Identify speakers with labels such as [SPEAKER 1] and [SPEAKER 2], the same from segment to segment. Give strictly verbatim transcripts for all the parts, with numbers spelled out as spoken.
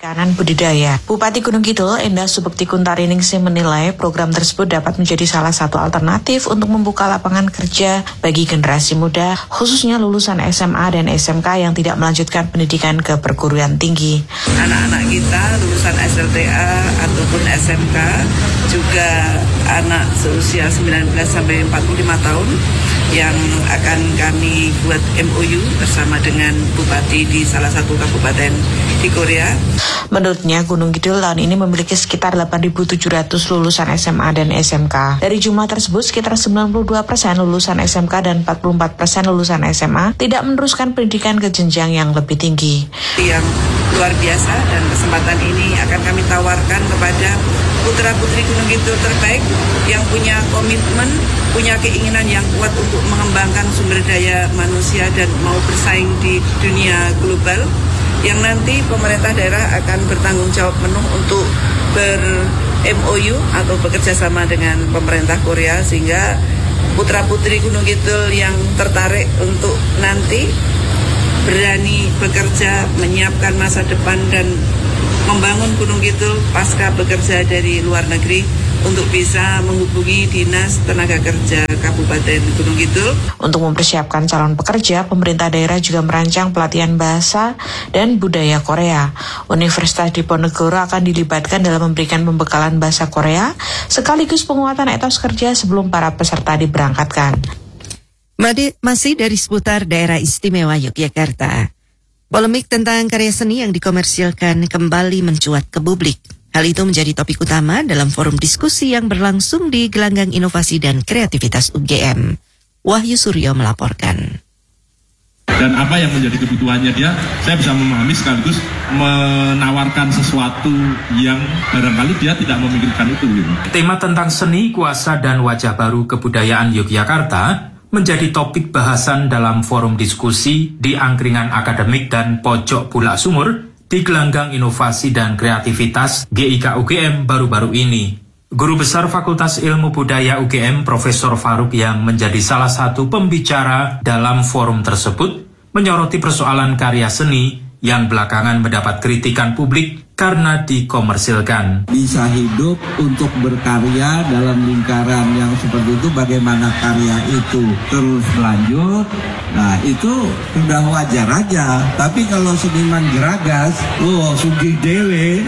[SPEAKER 1] perikanan budidaya. Bupati Gunung Kidul, Endah Subekti Kuntariningsih menilai program tersebut dapat menjadi salah satu alternatif untuk membuka lapangan kerja bagi generasi muda, khususnya lulusan S M A dan S M K yang tidak melanjutkan pendidikan ke perguruan tinggi.
[SPEAKER 2] Anak-anak kita lulusan S L T A ataupun S M K, juga anak seusia sembilan belas sampai empat puluh lima tahun yang akan kami buat M O U bersama dengan Bupati di salah satu kabupaten di Korea.
[SPEAKER 1] Menurutnya, Gunung Kidul tahun ini memiliki sekitar delapan ribu tujuh ratus lulusan S M A dan S M K. Dari jumlah tersebut, sekitar sembilan puluh dua persen lulusan S M K dan empat puluh empat persen lulusan S M A tidak meneruskan pendidikan ke jenjang yang lebih tinggi.
[SPEAKER 2] Yang luar biasa dan kesempatan ini akan kami tawarkan kepada putra-putri Gunung Kidul terbaik yang punya komitmen, punya keinginan yang kuat untuk mengembangkan sumber daya manusia dan mau bersaing di dunia global, yang nanti pemerintah daerah akan bertanggung jawab penuh untuk ber-M O U atau bekerja sama dengan pemerintah Korea, sehingga putra-putri Gunung Kidul yang tertarik untuk nanti berani bekerja, menyiapkan masa depan dan membangun Gunung Kidul pasca bekerja dari luar negeri untuk bisa menghubungi Dinas Tenaga Kerja Kabupaten Gunung Kidul.
[SPEAKER 1] Untuk mempersiapkan calon pekerja, pemerintah daerah juga merancang pelatihan bahasa dan budaya Korea. Universitas Diponegoro akan dilibatkan dalam memberikan pembekalan bahasa Korea, sekaligus penguatan etos kerja sebelum para peserta diberangkatkan.
[SPEAKER 3] Masih dari seputar daerah istimewa Yogyakarta. Polemik tentang karya seni yang dikomersilkan kembali mencuat ke publik. Hal itu menjadi topik utama dalam forum diskusi yang berlangsung di Gelanggang Inovasi dan Kreativitas U G M. Wahyu Suryo melaporkan.
[SPEAKER 4] Dan apa yang menjadi kebutuhannya dia, saya bisa memahami sekaligus menawarkan sesuatu yang barangkali dia tidak memikirkan itu. Gitu.
[SPEAKER 5] Tema tentang seni, kuasa, dan wajah baru kebudayaan Yogyakarta menjadi topik bahasan dalam forum diskusi di angkringan akademik dan pojok Bulak Sumur di Gelanggang Inovasi dan Kreativitas G I K U G M baru-baru ini. Guru Besar Fakultas Ilmu Budaya U G M Profesor Faruk yang menjadi salah satu pembicara dalam forum tersebut menyoroti persoalan karya seni yang belakangan mendapat kritikan publik karena dikomersilkan.
[SPEAKER 6] Bisa hidup untuk berkarya dalam lingkaran yang seperti itu, bagaimana karya itu terus berlanjut, nah itu sudah wajar aja. Tapi kalau seniman geragas, oh sugih dewe,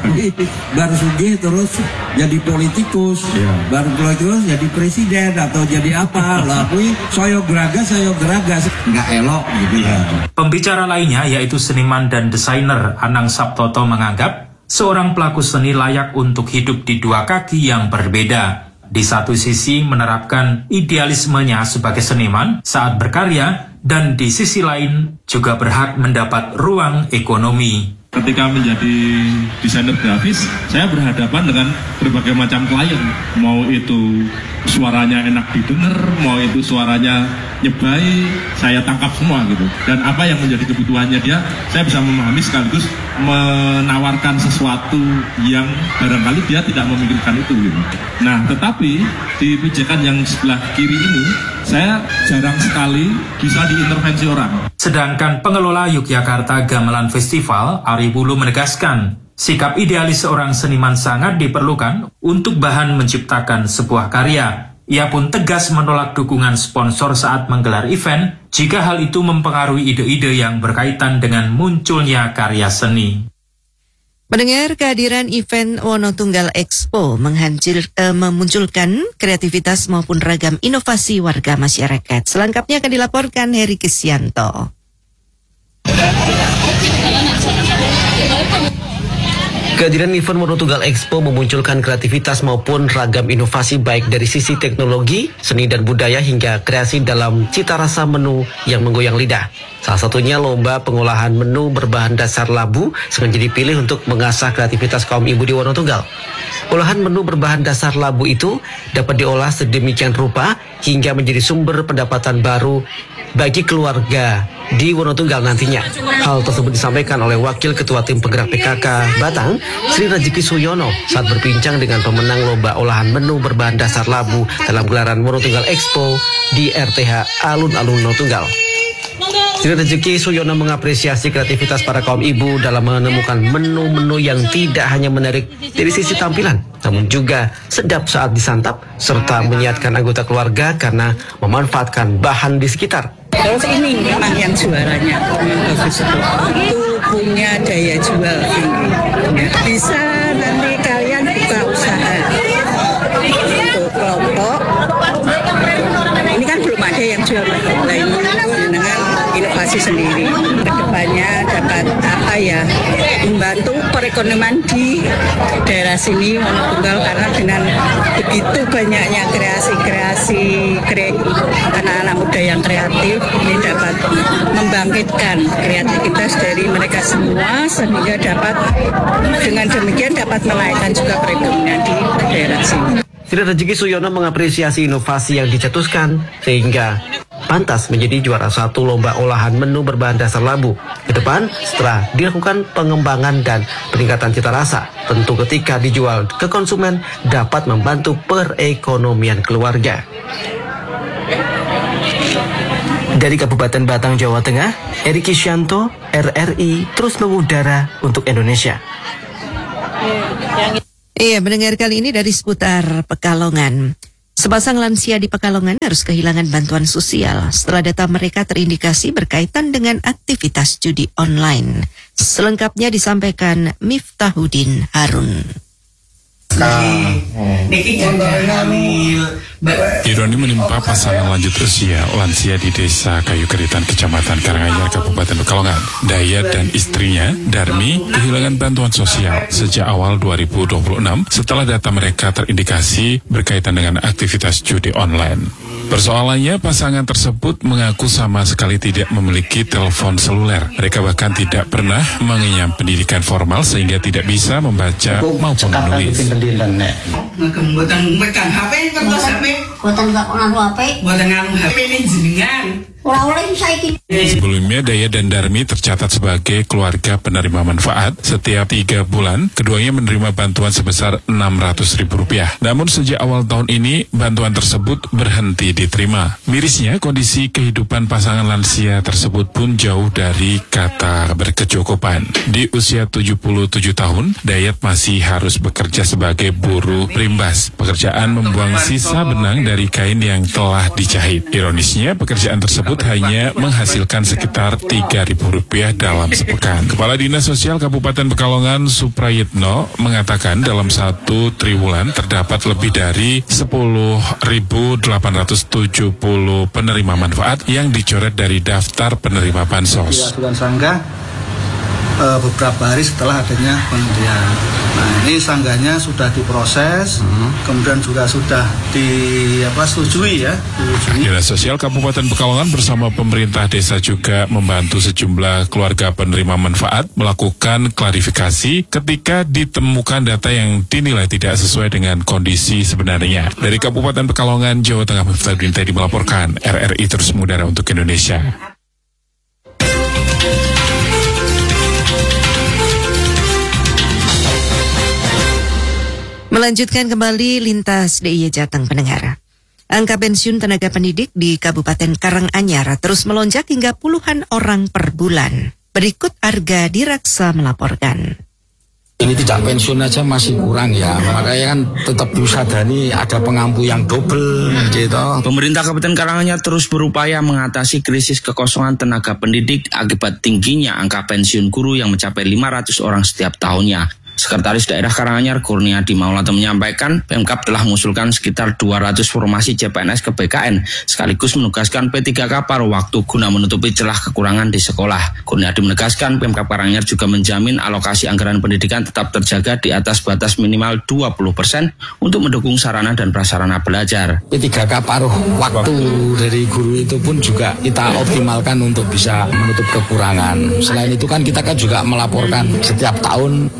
[SPEAKER 6] baru sugih terus jadi politikus, yeah. baru politikus jadi presiden atau jadi apa, lalu soyo geragas, soyo geragas, nggak elok gitu ya.
[SPEAKER 5] Pembicara lainnya yaitu seniman dan desainer Anang Sabtoto menganggap seorang pelaku seni layak untuk hidup di dua kaki yang berbeda. Di satu sisi menerapkan idealismenya sebagai seniman saat berkarya, dan di sisi lain juga berhak mendapat ruang ekonomi.
[SPEAKER 4] Ketika menjadi desainer grafis, saya berhadapan dengan berbagai macam klien. Mau itu suaranya enak didengar, mau itu suaranya nyebai, saya tangkap semua gitu. Dan apa yang menjadi kebutuhannya dia, saya bisa memahami sekaligus menawarkan sesuatu yang barangkali dia tidak memikirkan itu gitu. Nah, tetapi di pijakan yang sebelah kiri ini, saya jarang sekali bisa diintervensi orang.
[SPEAKER 5] Sedangkan pengelola Yogyakarta Gamelan Festival, Ari Wulu menegaskan, sikap idealis seorang seniman sangat diperlukan untuk bahan menciptakan sebuah karya. Ia pun tegas menolak dukungan sponsor saat menggelar event jika hal itu mempengaruhi ide-ide yang berkaitan dengan munculnya karya seni.
[SPEAKER 3] Mendengar kehadiran event Wonotunggal Expo menghancur, eh, memunculkan kreativitas maupun ragam inovasi warga masyarakat. Selengkapnya akan dilaporkan Heri Kesianto.
[SPEAKER 7] Kehadiran event Wonotunggal Expo memunculkan kreativitas maupun ragam inovasi baik dari sisi teknologi, seni dan budaya hingga kreasi dalam cita rasa menu yang menggoyang lidah. Salah satunya lomba pengolahan menu berbahan dasar labu sengaja dipilih untuk mengasah kreativitas kaum ibu di Wonotunggal. Olahan menu berbahan dasar labu itu dapat diolah sedemikian rupa hingga menjadi sumber pendapatan baru bagi keluarga di Wonotunggal nantinya. Hal tersebut disampaikan oleh Wakil Ketua Tim Penggerak P K K Batang, Sri Rajiki Suyono, saat berbincang dengan pemenang lomba olahan menu berbahan dasar labu dalam gelaran Wonotunggal Expo di R T H Alun-Alun Wonotunggal. Sri Rezeki Suyono mengapresiasi kreativitas para kaum ibu dalam menemukan menu-menu yang tidak hanya menarik dari sisi tampilan, namun juga sedap saat disantap, serta menyiapkan anggota keluarga karena memanfaatkan bahan di sekitar.
[SPEAKER 8] Terus ini memang yang juaranya, bagus itu. Itu punya daya jual tinggi. Bisa nanti kalian buka usaha untuk kelompok. Ini kan belum ada yang jual lain dengan inovasi sendiri. Kedepannya dapat apa ya, membantu perekonomian di daerah sini Wonotunggal, karena dengan begitu banyaknya kreasi-kreasi kre, anak-anak muda yang kreatif ini dapat membangkitkan kreativitas dari mereka semua, sehingga dapat dengan demikian dapat menaikkan juga perekonomian di daerah sini.
[SPEAKER 7] Sri Rezeki Suyono mengapresiasi inovasi yang dicetuskan sehingga pantas menjadi juara satu lomba olahan menu berbahan dasar labu. Ke depan, setelah dilakukan pengembangan dan peningkatan cita rasa, tentu ketika dijual ke konsumen dapat membantu perekonomian keluarga. Dari Kabupaten Batang, Jawa Tengah, Eri Kisyanto, R R I terus mengudara untuk Indonesia.
[SPEAKER 3] Iya, mendengar kali ini dari seputar Pekalongan. Sepasang lansia di Pekalongan harus kehilangan bantuan sosial setelah data mereka terindikasi berkaitan dengan aktivitas judi online. Selengkapnya disampaikan Miftahudin Harun.
[SPEAKER 9] Ironi menimpa pasangan lanjut usia lansia di Desa Kayu Keritan, Kecamatan Karanganyar, Kabupaten Pekalongan. Dayat dan istrinya, Darmi, kehilangan bantuan sosial sejak awal dua ribu dua puluh enam setelah data mereka terindikasi berkaitan dengan aktivitas judi online. Persoalannya, pasangan tersebut mengaku sama sekali tidak memiliki telepon seluler. Mereka bahkan tidak pernah mengenyam pendidikan formal sehingga tidak bisa membaca maupun menulis.
[SPEAKER 8] Buatan megang H P, kertas H P. Buatan nggak ngaruh H P. Buatan ngaruh H P ini jenengan.
[SPEAKER 9] Sebelumnya, Daya dan Darmi tercatat sebagai keluarga penerima manfaat. Setiap tiga bulan, keduanya menerima bantuan sebesar enam ratus ribu rupiah. Namun sejak awal tahun ini, bantuan tersebut berhenti diterima. Mirisnya, kondisi kehidupan pasangan lansia tersebut pun jauh dari kata berkecukupan. Di usia tujuh puluh tujuh tahun, Dayat masih harus bekerja sebagai buruh primbas. Pekerjaan membuang sisa benang dari kain yang telah dijahit. Ironisnya, pekerjaan tersebut hanya menghasilkan sekitar tiga ribu rupiah dalam sepekan. Kepala Dinas Sosial Kabupaten Pekalongan, Suprayitno, mengatakan dalam satu triwulan terdapat lebih dari sepuluh ribu delapan ratus tujuh puluh penerima manfaat yang dicoret dari daftar penerima bansos.
[SPEAKER 10] Asuran Sangga beberapa hari setelah adanya penghentian. Nah, ini sanggahnya sudah diproses, hmm. kemudian juga sudah di apa setujui ya. Disetujui.
[SPEAKER 9] Dinas Sosial Kabupaten Pekalongan bersama pemerintah desa juga membantu sejumlah keluarga penerima manfaat melakukan klarifikasi ketika ditemukan data yang dinilai tidak sesuai dengan kondisi sebenarnya. Dari Kabupaten Pekalongan, Jawa Tengah, Miftahudin Tedi melaporkan. R R I terus mengudara untuk Indonesia.
[SPEAKER 3] Melanjutkan kembali lintas D I Y Jateng pendengar. Angka pensiun tenaga pendidik di Kabupaten Karanganyar terus melonjak hingga puluhan orang per bulan. Berikut Arga Diraksa melaporkan.
[SPEAKER 11] Ini tidak pensiun aja masih kurang ya, makanya kan tetap disadari ada pengampu yang double gitu.
[SPEAKER 12] Pemerintah Kabupaten Karanganyar terus berupaya mengatasi krisis kekosongan tenaga pendidik akibat tingginya angka pensiun guru yang mencapai lima ratus orang setiap tahunnya. Sekretaris Daerah Karanganyar Kurniadi Maulana menyampaikan Pemkab telah mengusulkan sekitar dua ratus formasi C P N S ke B K N sekaligus menugaskan P tiga K paruh waktu guna menutupi celah kekurangan di sekolah. Kurniadi menegaskan Pemkab Karanganyar juga menjamin alokasi anggaran pendidikan tetap terjaga di atas batas minimal dua puluh persen untuk mendukung sarana dan prasarana belajar.
[SPEAKER 11] P tiga K paruh waktu dari guru itu pun juga kita optimalkan untuk bisa menutup kekurangan. Selain itu kan kita kan juga melaporkan setiap tahun potensi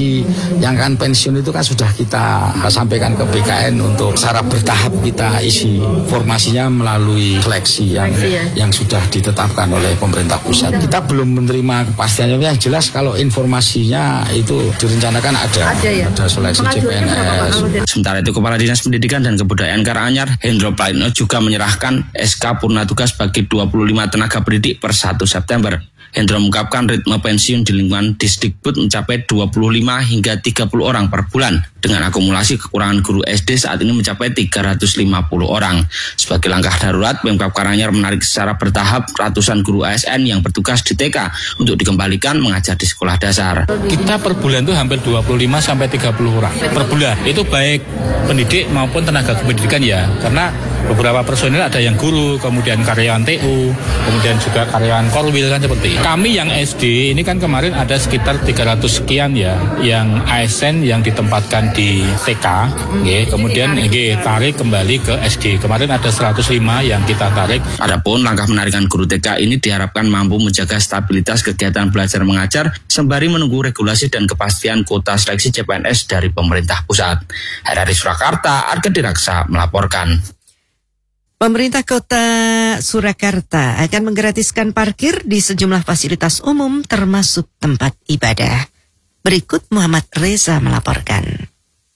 [SPEAKER 11] informasi yang kan pensiun itu kan sudah kita sampaikan ke B K N untuk secara bertahap kita isi informasinya melalui seleksi yang yang sudah ditetapkan oleh pemerintah pusat. Kita belum menerima kepastiannya, yang jelas kalau informasinya itu direncanakan ada ada, ya? Ada seleksi C P N S.
[SPEAKER 12] Sementara itu Kepala Dinas Pendidikan dan Kebudayaan Karanganyar Hendro Praitno juga menyerahkan S K Purna Tugas bagi dua puluh lima tenaga pendidik per satu September. Hendro mengungkapkan ritme pensiun di lingkungan Disdikbud mencapai dua puluh lima hingga tiga puluh orang per bulan. Dengan akumulasi kekurangan guru S D saat ini mencapai tiga ratus lima puluh orang. Sebagai langkah darurat, Pemkab Karanganyar menarik secara bertahap ratusan guru A S N yang bertugas di T K untuk dikembalikan mengajar di sekolah dasar.
[SPEAKER 13] Kita per bulan itu hampir dua puluh lima sampai tiga puluh orang per bulan. Itu baik pendidik maupun tenaga kependidikan ya. Karena beberapa personil ada yang guru, kemudian karyawan T U, kemudian juga karyawan Korwil kan seperti. Kami yang S D ini kan kemarin ada sekitar tiga ratus sekian ya yang A S N yang ditempatkan di T K, nggih, kemudian nggih tarik kembali ke S D. Kemarin ada seratus lima yang kita tarik.
[SPEAKER 12] Adapun langkah penarikan guru T K ini diharapkan mampu menjaga stabilitas kegiatan belajar mengajar sembari menunggu regulasi dan kepastian kuota seleksi C P N S dari pemerintah pusat. R R I Surakarta, Argedi Raksa melaporkan.
[SPEAKER 3] Pemerintah Kota Surakarta akan menggratiskan parkir di sejumlah fasilitas umum termasuk tempat ibadah. Berikut Muhammad Reza melaporkan.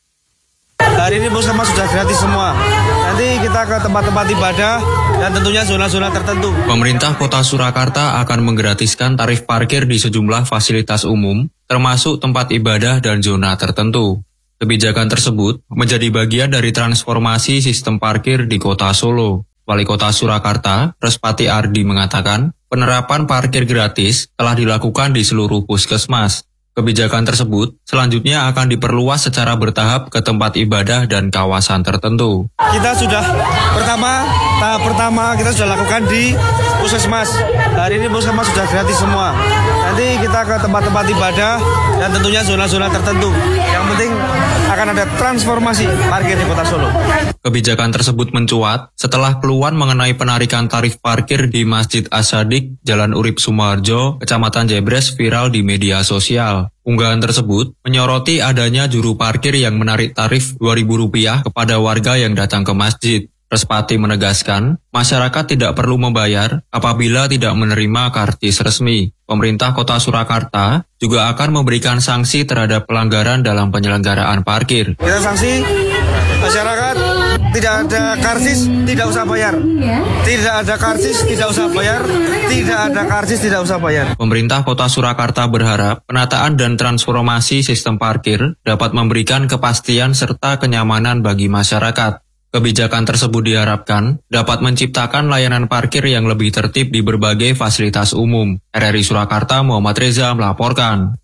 [SPEAKER 14] Hari ini Puskesmas sudah gratis semua. Nanti kita ke tempat-tempat ibadah dan tentunya zona-zona tertentu.
[SPEAKER 15] Pemerintah Kota Surakarta akan menggratiskan tarif parkir di sejumlah fasilitas umum termasuk tempat ibadah dan zona tertentu. Kebijakan tersebut menjadi bagian dari transformasi sistem parkir di Kota Solo. Wali Kota Surakarta, Respati Ardi mengatakan, penerapan parkir gratis telah dilakukan di seluruh puskesmas. Kebijakan tersebut selanjutnya akan diperluas secara bertahap ke tempat ibadah dan kawasan tertentu.
[SPEAKER 14] Kita sudah pertama, tahap pertama kita sudah lakukan di puskesmas. Hari ini puskesmas sudah gratis semua. Nanti kita ke tempat-tempat ibadah dan tentunya zona-zona tertentu. Yang penting akan ada transformasi parkir di Kota Solo.
[SPEAKER 15] Kebijakan tersebut mencuat setelah keluhan mengenai penarikan tarif parkir di Masjid As-Sadiq, Jalan Urip Sumoharjo, Kecamatan Jebres viral di media sosial. Unggahan tersebut menyoroti adanya juru parkir yang menarik tarif dua ribu rupiah kepada warga yang datang ke masjid. Respati menegaskan, masyarakat tidak perlu membayar apabila tidak menerima karcis resmi. Pemerintah Kota Surakarta juga akan memberikan sanksi terhadap pelanggaran dalam penyelenggaraan parkir.
[SPEAKER 14] Kita sanksi masyarakat tidak ada karcis, tidak usah bayar. Tidak ada karcis, tidak usah bayar. Tidak ada karcis, tidak usah bayar.
[SPEAKER 15] Pemerintah Kota Surakarta berharap penataan dan transformasi sistem parkir dapat memberikan kepastian serta kenyamanan bagi masyarakat. Kebijakan tersebut diharapkan dapat menciptakan layanan parkir yang lebih tertib di berbagai fasilitas umum. R R I Surakarta, Muhammad Reza melaporkan.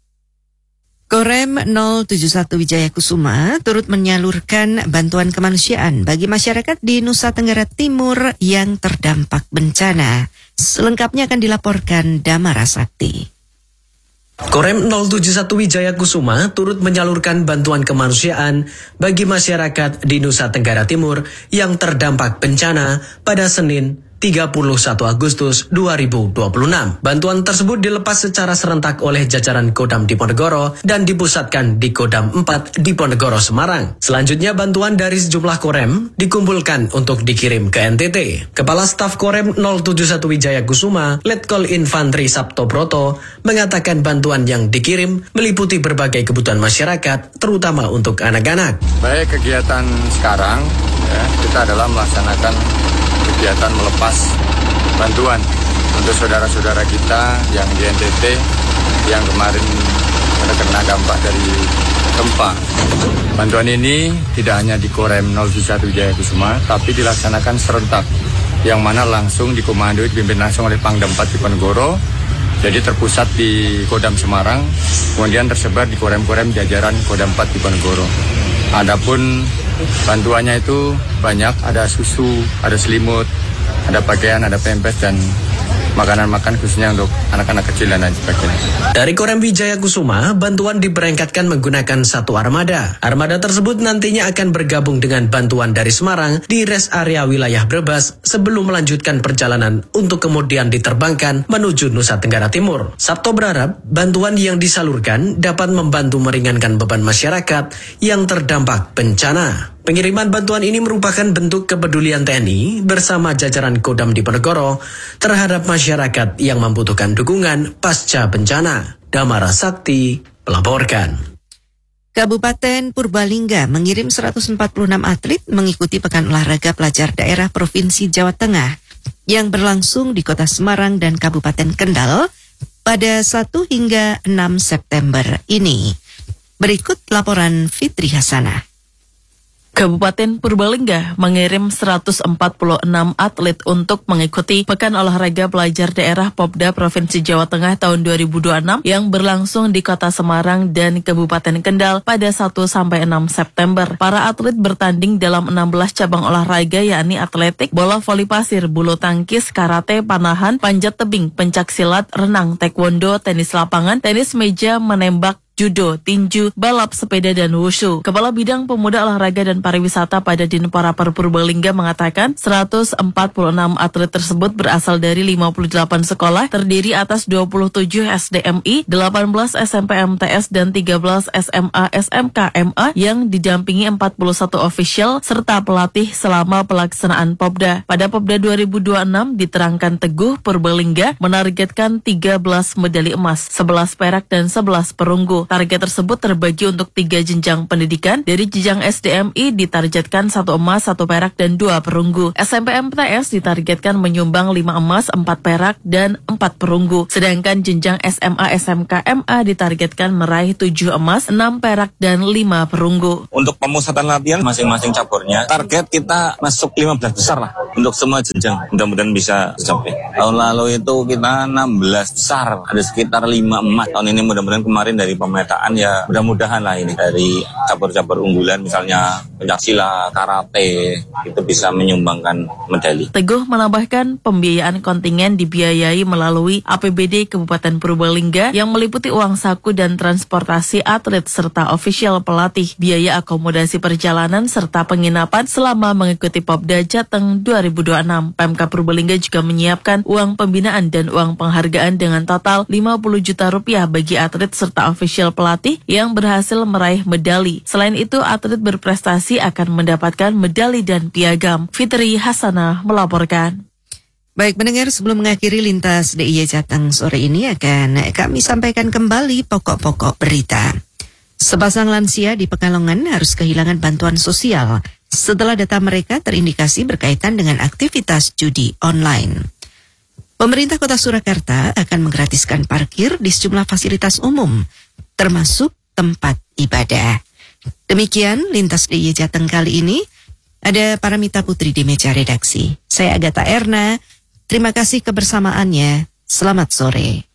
[SPEAKER 3] Korem nol tujuh satu Wijaya Kusuma turut menyalurkan bantuan kemanusiaan bagi masyarakat di Nusa Tenggara Timur yang terdampak bencana. Selengkapnya akan dilaporkan Damara Sakti.
[SPEAKER 7] Korem nol tujuh satu Wijaya Kusuma turut menyalurkan bantuan kemanusiaan bagi masyarakat di Nusa Tenggara Timur yang terdampak bencana pada Senin tiga puluh satu Agustus dua ribu dua puluh enam. Bantuan tersebut dilepas secara serentak oleh jajaran Kodam Diponegoro dan dipusatkan di Kodam empat Diponegoro Semarang. Selanjutnya bantuan dari sejumlah Korem dikumpulkan untuk dikirim ke N T T. Kepala Staf Korem nol tujuh satu Wijaya Kusuma, Letkol Infantri Sabto Broto, mengatakan bantuan yang dikirim meliputi berbagai kebutuhan masyarakat, terutama untuk anak-anak.
[SPEAKER 16] Baik, kegiatan sekarang ya, kita adalah melaksanakan kegiatan melepas bantuan untuk saudara-saudara kita yang di N T T yang kemarin terkena dampak dari gempa. Bantuan ini tidak hanya di Korem nol tujuh satu Wijaya Kusuma, tapi dilaksanakan serentak, yang mana langsung dikomandoi dipimpin langsung oleh Pangdam empat Diponegoro. Jadi terpusat di Kodam Semarang, kemudian tersebar di Korem-Korem jajaran Kodam empat Diponegoro. Adapun bantuannya itu banyak, ada susu, ada selimut, ada pakaian, ada pempes, dan makanan-makan khususnya untuk anak-anak kecil dan lain sebagainya.
[SPEAKER 17] Dari Korem Wijaya Kusuma, bantuan diberangkatkan menggunakan satu armada. Armada tersebut nantinya akan bergabung dengan bantuan dari Semarang di rest area wilayah Brebes sebelum melanjutkan perjalanan untuk kemudian diterbangkan menuju Nusa Tenggara Timur. Sabto berharap bantuan yang disalurkan dapat membantu meringankan beban masyarakat yang terdampak bencana. Pengiriman bantuan ini merupakan bentuk kepedulian T N I bersama jajaran Kodam Diponegoro terhadap masyarakat yang membutuhkan dukungan pasca bencana. Damara Sakti melaporkan.
[SPEAKER 3] Kabupaten Purbalingga mengirim seratus empat puluh enam atlet mengikuti Pekan Olahraga Pelajar Daerah Provinsi Jawa Tengah yang berlangsung di Kota Semarang dan Kabupaten Kendal pada satu hingga enam September ini. Berikut laporan Fitri Hasanah.
[SPEAKER 18] Kabupaten Purbalingga mengirim seratus empat puluh enam atlet untuk mengikuti Pekan Olahraga Pelajar Daerah Popda Provinsi Jawa Tengah tahun dua ribu dua puluh enam yang berlangsung di Kota Semarang dan Kabupaten Kendal pada satu sampai enam September. Para atlet bertanding dalam enam belas cabang olahraga yakni atletik, bola voli pasir, bulu tangkis, karate, panahan, panjat tebing, pencak silat, renang, taekwondo, tenis lapangan, tenis meja, menembak, judo, tinju, balap sepeda, dan wushu. Kepala Bidang Pemuda Olahraga dan Pariwisata pada Dinparapar Purbalingga mengatakan seratus empat puluh enam atlet tersebut berasal dari lima puluh delapan sekolah, terdiri atas dua puluh tujuh S D M I, delapan belas S M P M T S, dan tiga belas S M A S M K M A yang didampingi empat puluh satu official serta pelatih selama pelaksanaan Popda. Pada Popda dua ribu dua puluh enam diterangkan Teguh Purbalingga menargetkan tiga belas medali emas, sebelas perak, dan sebelas perunggu. Target tersebut terbagi untuk tiga jenjang pendidikan. Dari jenjang S D M I ditargetkan satu emas, satu perak, dan dua perunggu. S M P M T S ditargetkan menyumbang lima emas, empat perak, dan empat perunggu. Sedangkan jenjang S M A S M K M A ditargetkan meraih tujuh emas, enam perak, dan lima perunggu.
[SPEAKER 19] Untuk pemusatan latihan masing-masing caburnya, target kita masuk lima belas besar lah untuk semua jenjang. Mudah-mudahan bisa tercapai. Tahun lalu itu kita enam belas besar, ada sekitar lima emas. Tahun ini mudah-mudahan kemarin dari pemetaan ya mudah-mudahan lah ini dari cabur-cabur unggulan misalnya pencaksilat, karate itu bisa menyumbangkan medali.
[SPEAKER 18] Teguh menambahkan pembiayaan kontingen dibiayai melalui A P B D Kabupaten Purbalingga yang meliputi uang saku dan transportasi atlet serta official pelatih, biaya akomodasi perjalanan serta penginapan selama mengikuti Popda Jateng dua ribu dua puluh enam. Pemkab Purbalingga juga menyiapkan uang pembinaan dan uang penghargaan dengan total lima puluh juta rupiah bagi atlet serta official pelatih yang berhasil meraih medali. Selain itu, atlet berprestasi akan mendapatkan medali dan piagam. Fitri Hasanah melaporkan.
[SPEAKER 3] Baik pendengar, sebelum mengakhiri Lintas D I Y Jateng sore ini akan kami sampaikan kembali pokok-pokok berita. Sepasang lansia di Pekalongan harus kehilangan bantuan sosial setelah data mereka terindikasi berkaitan dengan aktivitas judi online. Pemerintah Kota Surakarta akan menggratiskan parkir di sejumlah fasilitas umum, termasuk tempat ibadah. Demikian Lintas D I Y Jateng kali ini. Ada Paramita Putri di meja redaksi. Saya Agatha Erna. Terima kasih kebersamaannya. Selamat sore.